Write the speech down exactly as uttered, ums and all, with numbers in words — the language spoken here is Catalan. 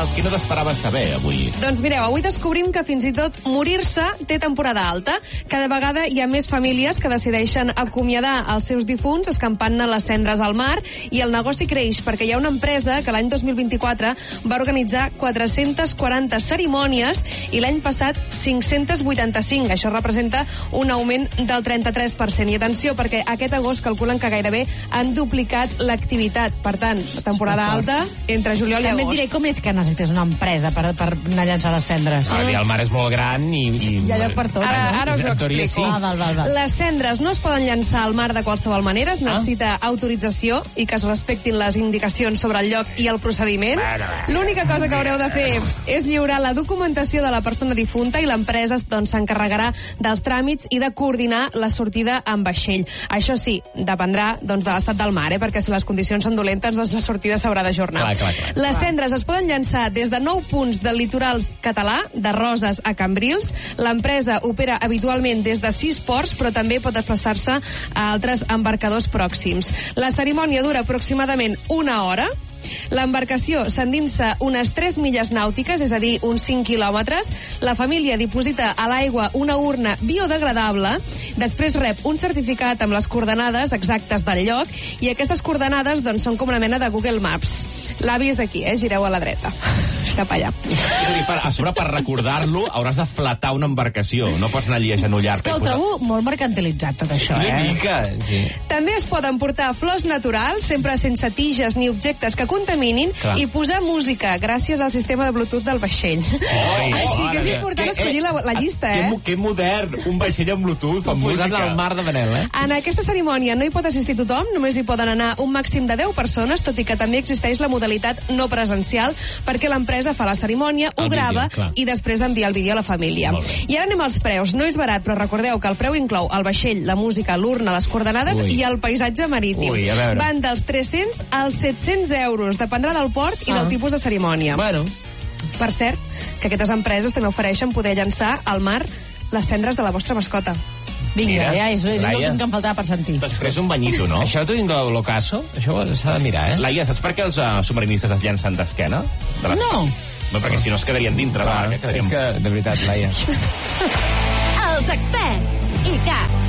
què no t'esperaves saber, avui? Doncs mireu, avui descobrim que fins i tot morir-se té temporada alta. Cada vegada hi ha més famílies que decideixen acomiadar els seus difunts escampant-ne les cendres al mar, i el negoci creix perquè hi ha una empresa que l'any dos mil vint-i-quatre va organitzar quatre-centes quaranta cerimònies i l'any passat cinc-centes vuitanta-cinc. Això representa un augment del trenta-tres per cent. I atenció, perquè aquest agost calculen que gairebé han duplicat l'activitat. Per tant, temporada alta entre juliol i També et agost. diré com és que necessites una empresa per, per anar a llançar les cendres. Ah, el mar és molt gran i... i... Hi ha lloc per tot. Ara, ara us ho En teoria, explico. sí. Ah, val, val, val. Les cendres no es poden llançar al mar de qualsevol manera, es necessita autorització i que es respectin les indicacions sobre el lloc i el procediment. L'única cosa que haureu de fer és lliurar la documentació de la persona difunta i l'empresa doncs, s'encarregarà dels tràmits i de coordinar la sortida amb vaixell. Això sí, dependrà doncs, de l'estat del mar, eh? Perquè si les condicions són dolentes, doncs la sortida s'haurà d'ajornar. Clar, clar, clar. Les cendres es poden llançar des de nou punts del litoral català, de Roses a Cambrils. L'empresa opera habitualment des de sis ports, però també pot desplaçar-se a altres embarcadors pròxims. La cerimònia dura aproximadament una hora. L'embarcació s'endinsa unes tres milles nàutiques, és a dir, uns cinc quilòmetres. La família diposita a l'aigua una urna biodegradable, després rep un certificat amb les coordenades exactes del lloc, i aquestes coordenades doncs, són com una mena de Google Maps. L'avi és aquí, eh? Gireu a la dreta. Cap allà. És a dir, per, a sobre, per recordar-lo, hauràs de flatar una embarcació. No pots anar allí a genollar-te. És que ho trobo molt mercantilitzat, tot això, Una eh? mica, sí. També es poden portar flors naturals, sempre sense tiges ni objectes que contaminin, Clar. i posar música gràcies al sistema de Bluetooth del vaixell. Oi, Així que és mare important meva. escollir la, la llista, Que, eh? mo- que modern, un vaixell amb Bluetooth, amb Posat música. al mar de Manel, eh? En aquesta cerimònia no hi pot assistir tothom, només hi poden anar un màxim de deu persones, tot i que també existeix la modalitat no presencial, perquè l'empresa fa la cerimònia, ho El vídeo, grava clar. i després envia el vídeo a la família. Molt bé. I ara anem als preus. No és barat, però recordeu que el preu inclou el vaixell, la música, l'urna, les coordenades Ui. i el paisatge marítim. Ui, a veure. Van dels tres-cents als set-cents euros, dependrà del port i Ah. del tipus de cerimònia. Bueno, Per cert, que aquestes empreses també ofereixen poder llançar al mar les cendres de la vostra mascota. Vinga, Mira, ja, és, és Laia. l'últim que em faltava per sentir. Després un banyito, no? això t'ho dic de l'ocaso, això s'ha de mirar, eh? Laia, saps per què els uh, submarinistes es llancen d'esquena? De la- No. No, perquè si no es quedarien dintre. Clar, Va, que és quedarien... que, de veritat, Laia. Els experts. I cap.